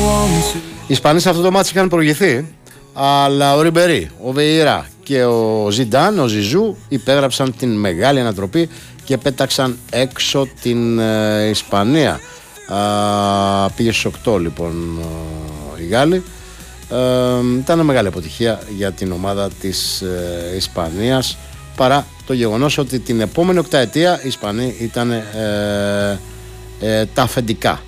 Οι Ισπανοί σε αυτό το μάτσο είχαν προηγηθεί, αλλά ο Ριμπερί, ο Βεϊρά και ο Ζιντάν, ο Ζιζού υπέγραψαν την μεγάλη ανατροπή και πέταξαν έξω την Ισπανία. Πήγε στους 8 λοιπόν οι Γάλλοι. Ήταν μεγάλη αποτυχία για την ομάδα της Ισπανίας, παρά το γεγονός ότι την επόμενη οκταετία οι Ισπανοί ήταν τα αφεντικά